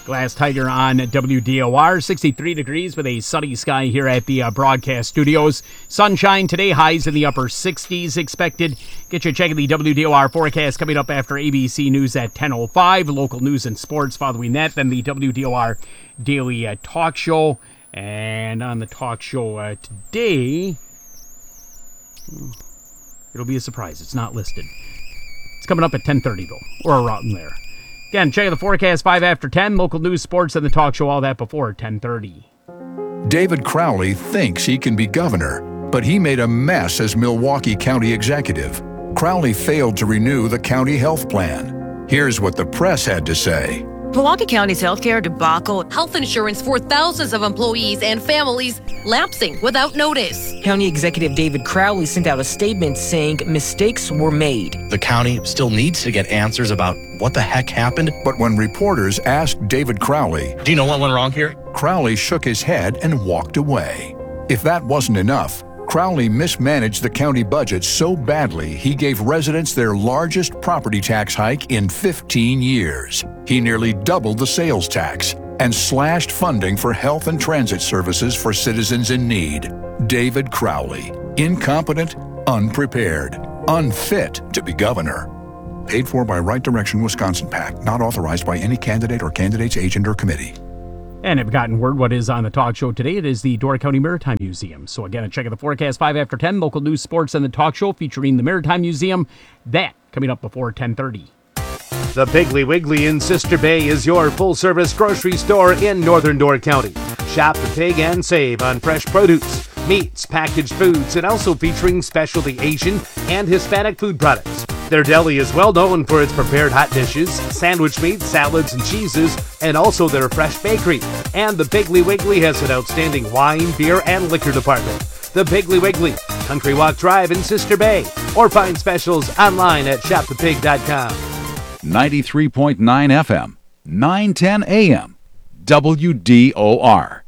Glass Tiger on WDOR. 63 degrees with a sunny sky here at the broadcast studios. Sunshine today, highs in the upper 60s expected. Get you a check of the WDOR forecast coming up after ABC News at 10:05. Local news and sports following that. Then the WDOR Daily Talk Show. And on the talk show today, it'll be a surprise. It's not listed. It's coming up at 10:30 though, or around there. Again, check the forecast 5 after 10. Local news, sports, and the talk show, all that before 10:30. David Crowley thinks he can be governor, but he made a mess as Milwaukee County executive. Crowley failed to renew the county health plan. Here's what the press had to say. Milwaukee County's healthcare debacle. Health insurance for thousands of employees and families lapsing without notice. County Executive David Crowley sent out a statement saying mistakes were made. The county still needs to get answers about what the heck happened. But when reporters asked David Crowley, "Do you know what went wrong here?" Crowley shook his head and walked away. If that wasn't enough, Crowley mismanaged the county budget so badly he gave residents their largest property tax hike in 15 years. He nearly doubled the sales tax and slashed funding for health and transit services for citizens in need. David Crowley, incompetent, unprepared, unfit to be governor. Paid for by Right Direction Wisconsin PAC, not authorized by any candidate or candidate's agent or committee. And have gotten word what is on the talk show today. It is the Door County Maritime Museum. So again, a check of the forecast 5 after 10. Local news, sports, and the talk show featuring the Maritime Museum. That coming up before 10:30. The Piggly Wiggly in Sister Bay is your full-service grocery store in northern Door County. Shop the pig and save on fresh produce, meats, packaged foods, and also featuring specialty Asian and Hispanic food products. Their deli is well known for its prepared hot dishes, sandwich meats, salads, and cheeses, and also their fresh bakery. And the Piggly Wiggly has an outstanding wine, beer, and liquor department. The Piggly Wiggly, Country Walk Drive in Sister Bay, or find specials online at shopthepig.com. 93.9 FM, 910 AM, WDOR.